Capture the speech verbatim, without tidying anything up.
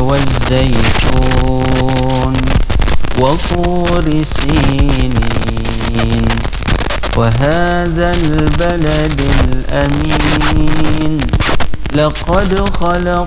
والزيتون وطور سينين وهذا البلد الأمين لقد خلقنا